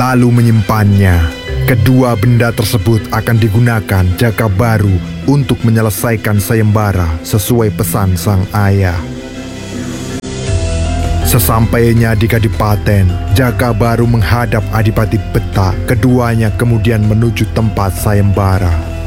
lalu menyimpannya. Kedua benda tersebut akan digunakan Jakabaru untuk menyelesaikan sayembara sesuai pesan sang ayah. Sesampainya di Kadipaten, Jakabaru menghadap Adipati Beta. Keduanya kemudian menuju tempat sayembara.